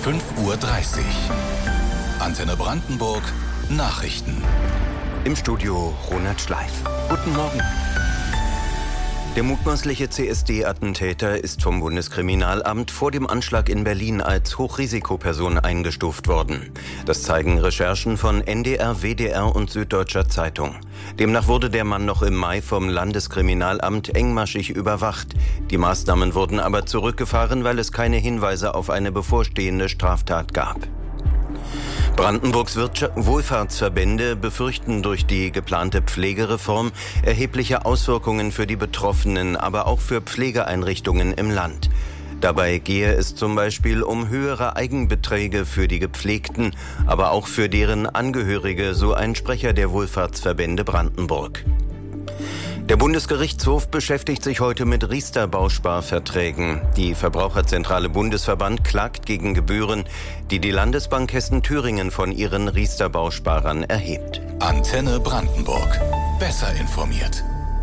5:30 Uhr. Antenne Brandenburg Nachrichten. Im Studio Ronald Schleif. Guten Morgen. Der mutmaßliche CSD-Attentäter ist vom Bundeskriminalamt vor dem Anschlag in Berlin als Hochrisikoperson eingestuft worden. Das zeigen Recherchen von NDR, WDR und Süddeutscher Zeitung. Demnach wurde der Mann noch im Mai vom Landeskriminalamt engmaschig überwacht. Die Maßnahmen wurden aber zurückgefahren, weil es keine Hinweise auf eine bevorstehende Straftat gab. Brandenburgs Wohlfahrtsverbände befürchten durch die geplante Pflegereform erhebliche Auswirkungen für die Betroffenen, aber auch für Pflegeeinrichtungen im Land. Dabei gehe es zum Beispiel um höhere Eigenbeträge für die Gepflegten, aber auch für deren Angehörige, so ein Sprecher der Wohlfahrtsverbände Brandenburg. Der Bundesgerichtshof beschäftigt sich heute mit Riester-Bausparverträgen. Die Verbraucherzentrale Bundesverband klagt gegen Gebühren, die die Landesbank Hessen-Thüringen von ihren Riester-Bausparern erhebt. Antenne Brandenburg. Besser informiert.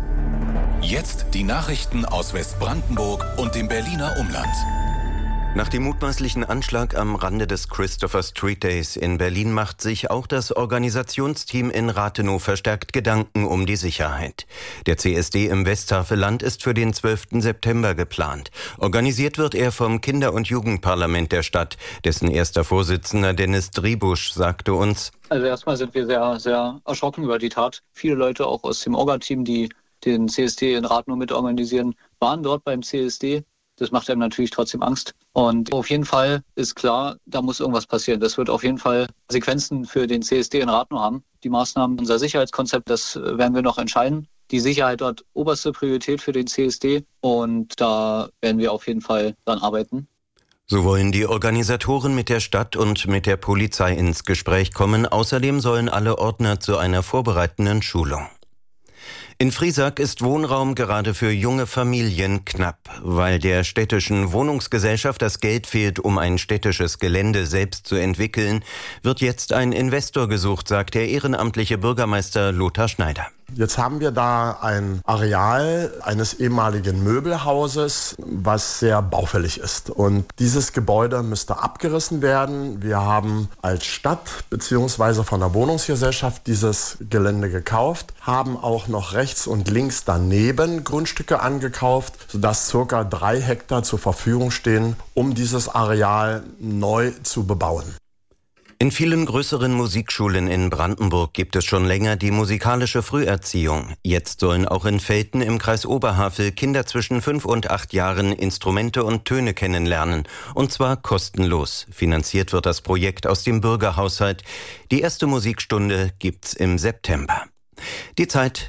Jetzt die Nachrichten aus Westbrandenburg und dem Berliner Umland. Nach dem mutmaßlichen Anschlag am Rande des Christopher Street Days in Berlin macht sich auch das Organisationsteam in Rathenow verstärkt Gedanken um die Sicherheit. Der CSD im Westhaveland ist für den 12. September geplant. Organisiert wird er vom Kinder- und Jugendparlament der Stadt. Dessen erster Vorsitzender Dennis Driebusch sagte uns: Also erstmal sind wir sehr, sehr erschrocken über die Tat. Viele Leute auch aus dem Orga-Team, die den CSD in Rathenow mitorganisieren, waren dort beim CSD. Das macht einem natürlich trotzdem Angst. Und auf jeden Fall ist klar, da muss irgendwas passieren. Das wird auf jeden Fall Konsequenzen für den CSD in Rathenow haben. Die Maßnahmen, unser Sicherheitskonzept, das werden wir noch entscheiden. Die Sicherheit dort oberste Priorität für den CSD. Und da werden wir auf jeden Fall dran arbeiten. So wollen die Organisatoren mit der Stadt und mit der Polizei ins Gespräch kommen. Außerdem sollen alle Ordner zu einer vorbereitenden Schulung. In Friesack ist Wohnraum gerade für junge Familien knapp. Weil der städtischen Wohnungsgesellschaft das Geld fehlt, um ein städtisches Gelände selbst zu entwickeln, wird jetzt ein Investor gesucht, sagt der ehrenamtliche Bürgermeister Lothar Schneider. Jetzt haben wir da ein Areal eines ehemaligen Möbelhauses, was sehr baufällig ist. Und dieses Gebäude müsste abgerissen werden. Wir haben als Stadt bzw. von der Wohnungsgesellschaft dieses Gelände gekauft, haben auch noch rechts und links daneben Grundstücke angekauft, sodass ca. 3 Hektar zur Verfügung stehen, um dieses Areal neu zu bebauen. In vielen größeren Musikschulen in Brandenburg gibt es schon länger die musikalische Früherziehung. Jetzt sollen auch in Velten im Kreis Oberhavel Kinder zwischen 5 und 8 Jahren Instrumente und Töne kennenlernen. Und zwar kostenlos. Finanziert wird das Projekt aus dem Bürgerhaushalt. Die erste Musikstunde gibt's im September. Die Zeit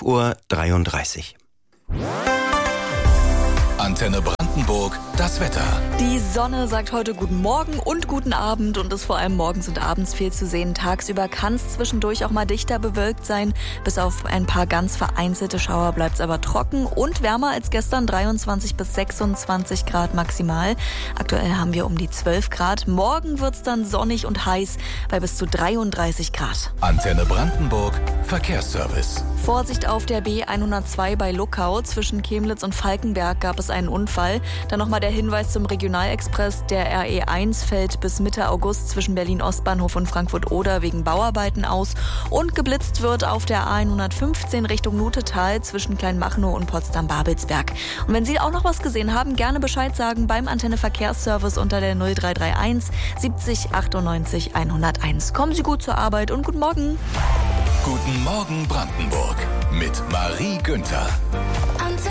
5:33 Uhr. Antenne Brandenburg, das Wetter. Die Sonne sagt heute guten Morgen und guten Abend und ist vor allem morgens und abends viel zu sehen. Tagsüber kann es zwischendurch auch mal dichter bewölkt sein. Bis auf ein paar ganz vereinzelte Schauer bleibt es aber trocken und wärmer als gestern, 23 bis 26 Grad maximal. Aktuell haben wir um die 12 Grad. Morgen wird es dann sonnig und heiß bei bis zu 33 Grad. Antenne Brandenburg, Verkehrsservice. Vorsicht auf der B102 bei Luckau. Zwischen Chemnitz und Falkenberg gab es einen Unfall. Dann nochmal der Hinweis zum Regionalexpress. Der RE1 fällt bis Mitte August zwischen Berlin-Ostbahnhof und Frankfurt-Oder wegen Bauarbeiten aus. Und geblitzt wird auf der A115 Richtung Nutetal zwischen Kleinmachnow und Potsdam-Babelsberg. Und wenn Sie auch noch was gesehen haben, gerne Bescheid sagen beim Antenne Verkehrsservice unter der 0331 70 98 101. Kommen Sie gut zur Arbeit und guten Morgen. Guten Morgen Brandenburg mit Marie Günther.